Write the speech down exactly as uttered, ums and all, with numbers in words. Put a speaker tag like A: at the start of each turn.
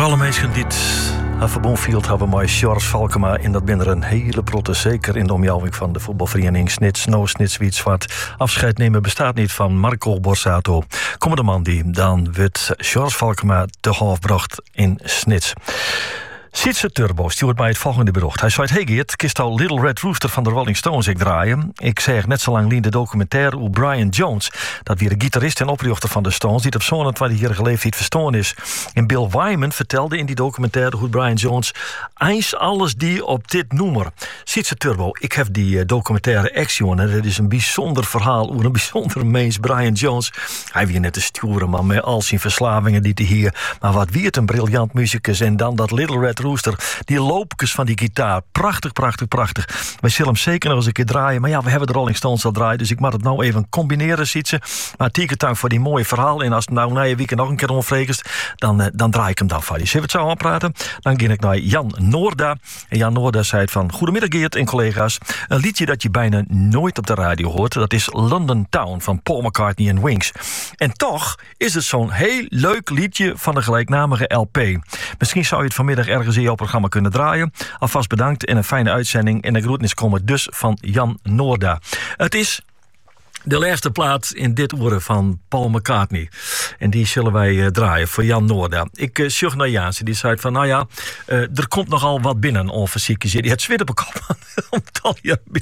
A: Voor alle mensen die het verbonden hebben met Sjors Valkema, en dat ben er een hele protte, zeker in de omjouwing van de voetbalvereniging Snits, No Snits, Wietswart. Afscheid nemen bestaat niet van Marco Borsato. Kom de man die dan wordt Sjors Valkema te hoofdbracht in Snits. Sietse Turbo stuurt mij het volgende bericht. Hij zei: hey Geert, kist al Little Red Rooster van de Rolling Stones ik draaien. Ik zeg net zo lang lien de documentaire over Brian Jones. Dat weer de gitarist en oprichter van de Stones, die op zo'n eenentwintigjarige leeftijd verstoorn is. En Bill Wyman vertelde in die documentaire hoe Brian Jones eens alles die op dit noemer. Sietse Turbo, ik heb die uh, documentaire Action en het is een bijzonder verhaal over een bijzondere mens, Brian Jones. Hij weer net te sturen, maar met al zijn verslavingen die te hier. Maar wat wie het een briljant muzikus en dan dat Little Red Rooster, die loopjes van die gitaar. Prachtig, prachtig, prachtig. Wij zullen hem zeker nog eens een keer draaien. Maar ja, we hebben de Rolling Stones al draaien, dus ik mag het nou even combineren, Sietse. Maar tieke dank voor die mooie verhaal. En als het nou na je weekend nog een keer onvrekest, dan, dan draai ik hem dan voor je. Zullen we het zo aanpraten? Dan ging ik naar Jan Noorda. En Jan Noorda zei het van: goedemiddag Geert en collega's. Een liedje dat je bijna nooit op de radio hoort, dat is London Town van Paul McCartney en Wings. En toch is het zo'n heel leuk liedje van de gelijknamige L P. Misschien zou je het vanmiddag ergens in jouw programma kunnen draaien. Alvast bedankt en een fijne uitzending. En de groetnis komen dus van Jan Noorda. Het is de laatste plaat in dit uur van Paul McCartney. En die zullen wij uh, draaien voor Jan Noorda. Ik uh, zucht naar Jaanse. Die zei van, nou ja, uh, er komt nogal wat binnen over ziekjes. Die het zwit op kop. Om het al hier